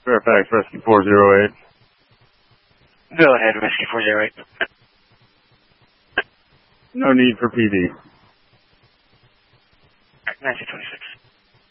Fairfax Rescue 408. Go ahead, Rescue 408. No need for PD. 1926.